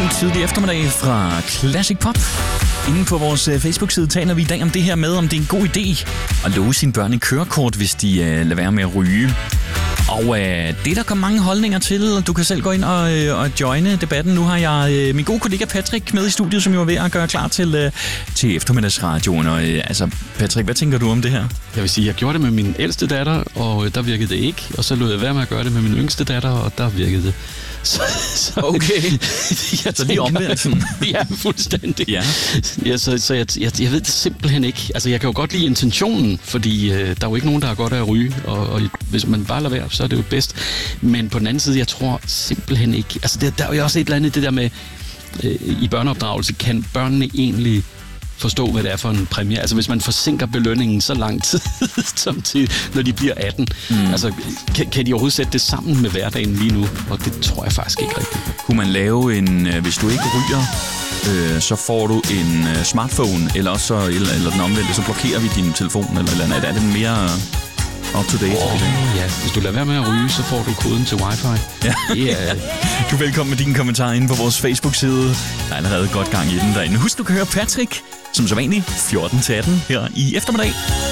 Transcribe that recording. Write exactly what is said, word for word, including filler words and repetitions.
god tidlig eftermiddag fra Classic Pop. Inden på vores Facebook-side taler vi i dag om det her med, om det er en god idé at love sine børn et kørekort, hvis de uh, lader være med at ryge. Og uh, det der kommer mange holdninger til, og du kan selv gå ind og, uh, og joine debatten. Nu har jeg uh, min gode kollega Patrick med i studiet, som jo er ved at gøre klar til, uh, til eftermiddagsradioen. Og, uh, altså, Patrick, hvad tænker du om det her? Jeg vil sige, jeg gjorde det med min ældste datter, og der virkede det ikke. Og så lod jeg være med at gøre det med min yngste datter, og der virkede det. Så, så, okay, jeg så lige omvendt. Ja, fuldstændig. Ja. Ja, så, så jeg, jeg, jeg ved det simpelthen ikke. Altså, jeg kan jo godt lide intentionen, fordi øh, der er jo ikke nogen, der har godt af at ryge, og, og hvis man bare lader være, så er det jo bedst. Men på den anden side, jeg tror simpelthen ikke... Altså, der, der er jo også et eller andet det der med, øh, i børneopdragelse, kan børnene egentlig forstå, hvad det er for en præmie. Altså, hvis man forsinker belønningen så lang tid, som til, når de bliver atten. Mm. Altså, kan, kan de overhovedet sætte det sammen med hverdagen lige nu? Og det tror jeg faktisk ikke rigtigt. Kunne man lave en, hvis du ikke ryger, øh, så får du en uh, smartphone, eller også så, eller, eller den omvendte, så blokerer vi din telefon, eller, eller andet. Er det mere up to date? Oh, ja, hvis du lader være med at ryge, så får du koden til wifi. Ja. Yeah. Du er velkommen med dine kommentarer inde på vores Facebook-side. Der er allerede godt gang i den derinde. Husk, du kan høre Patrick, som så vanligt, fjorten til atten her i eftermiddag.